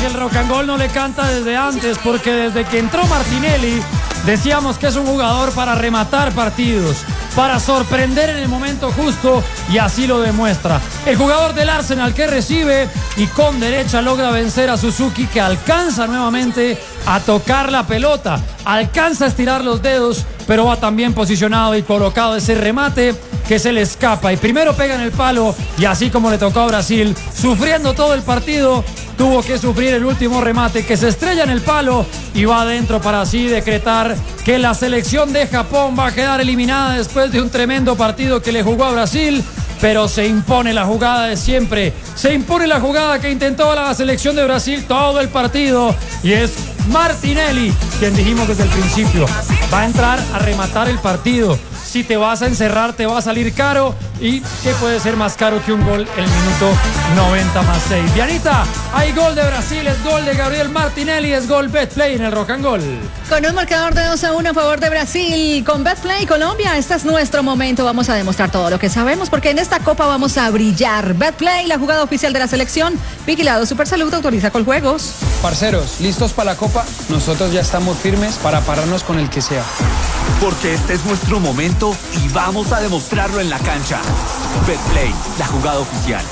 el Rock and Roll no le canta desde antes, porque desde que entró Martinelli decíamos que es un jugador para rematar partidos, para sorprender en el momento justo, y así lo demuestra. El jugador del Arsenal que recibe y con derecha logra vencer a Suzuki, que alcanza nuevamente a tocar la pelota, alcanza a estirar los dedos, pero va también posicionado y colocado ese remate que se le escapa y primero pega en el palo, y así como le tocó a Brasil, sufriendo todo el partido, tuvo que sufrir el último remate que se estrella en el palo y va adentro para así decretar que la selección de Japón va a quedar eliminada después de un tremendo partido que le jugó a Brasil. Pero se impone la jugada de siempre, se impone la jugada que intentó la selección de Brasil todo el partido, y es Martinelli quien dijimos desde el principio va a entrar a rematar el partido. Si te vas a encerrar te va a salir caro, y ¿qué puede ser más caro que un gol el minuto 90 más 6? Dianita, hay gol de Brasil, es gol de Gabriel Martinelli, es gol Betplay en el Rock and Roll. Con un marcador de 2-1 a favor de Brasil, con Betplay Colombia, este es nuestro momento, vamos a demostrar todo lo que sabemos, porque en esta copa vamos a brillar. Betplay, la jugada oficial de la selección, vigilado Supersalud, autoriza Coljuegos. Parceros, ¿listos para la copa? Nosotros ya estamos firmes para pararnos con el que sea. Porque este es nuestro momento y vamos a demostrarlo en la cancha. Betplay, la jugada oficial.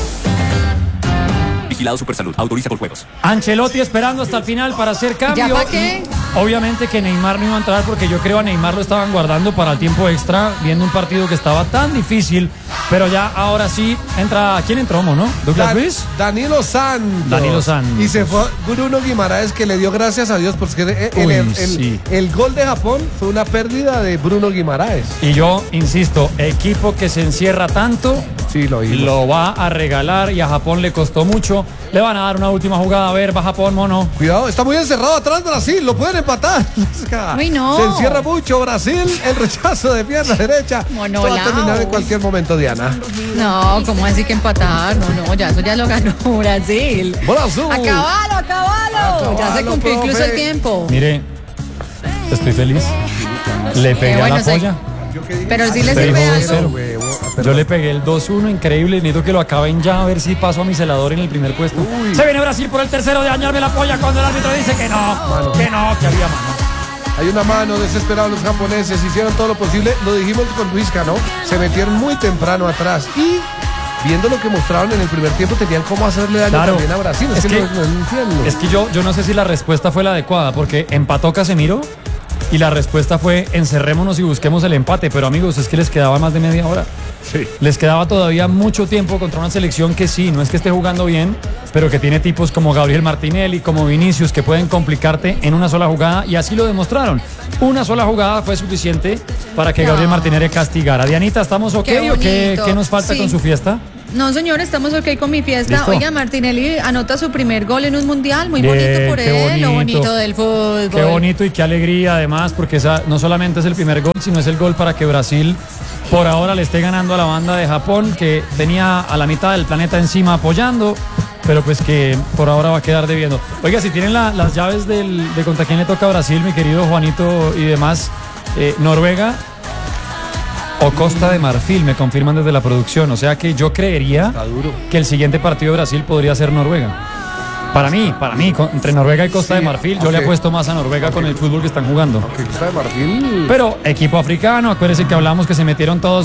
Vigilado Supersalud, autoriza Coljuegos. Ancelotti esperando hasta el final para hacer cambio. ¿Ya para qué? Obviamente que Neymar no iba a entrar, porque yo creo a Neymar lo estaban guardando para el tiempo extra, viendo un partido que estaba tan difícil, pero ya ahora sí entra. ¿Quién entró, no? ¿Douglas Luiz? Danilo Santos. Y se fue Bruno Guimaraes, que le dio gracias a Dios, porque el gol de Japón fue una pérdida de Bruno Guimaraes. Y yo insisto, equipo que se encierra tanto, sí, lo va a regalar, y a Japón le costó mucho. Le van a dar una última jugada, a ver, va Japón, mono. Cuidado, está muy encerrado atrás Brasil, lo pueden empatar. Uy, no. Se encierra mucho Brasil, el rechazo de pierna derecha. Esto va a terminar en cualquier momento, Diana. No, ¿cómo así que empatar? No, ya eso ya lo ganó Brasil. Brasil. ¡A caballo! Ya se cumplió incluso el tiempo. Mire, estoy feliz. Le pegué a la polla. Pero sí le sirve algo. Yo le pegué el 2-1, increíble. Necesito que lo acaben ya, a ver si paso a mi celador en el primer puesto. Se viene Brasil por el tercero de dañarme la polla, cuando el árbitro dice que no, que había mano. Hay una mano, desesperados los japoneses, hicieron todo lo posible. Lo dijimos con Luisca, ¿no? Se metieron muy temprano atrás y, viendo lo que mostraron en el primer tiempo, tenían cómo hacerle daño también a Brasil. Es que yo no sé si la respuesta fue la adecuada, porque empató Casemiro y la respuesta fue encerrémonos y busquemos el empate. Pero amigos, es que les quedaba más de media hora. Sí. Les quedaba todavía mucho tiempo contra una selección que sí, no es que esté jugando bien, pero que tiene tipos como Gabriel Martinelli, como Vinicius, que pueden complicarte en una sola jugada, y así lo demostraron. Una sola jugada fue suficiente para que Gabriel Martinelli castigara. Dianita, ¿estamos ok o qué nos falta con su fiesta? No, señor, estamos ok con mi fiesta. ¿Listo? Oiga, Martinelli anota su primer gol en un mundial. Muy bonito por él, lo bonito del fútbol. Qué bonito y qué alegría, además, porque no solamente es el primer gol, sino es el gol para que Brasil por ahora le esté ganando a la banda de Japón, que tenía a la mitad del planeta encima apoyando, pero pues que por ahora va a quedar debiendo. Oiga, si tienen las llaves de contra quién le toca a Brasil, mi querido Juanito y demás, Noruega o Costa de Marfil, me confirman desde la producción. O sea que yo creería que el siguiente partido de Brasil podría ser Noruega. Para mí, entre Noruega y Costa de Marfil, yo le apuesto más a Noruega con el fútbol que están jugando. Costa de Marfil. Pero equipo africano, acuérdense que hablamos que se metieron todos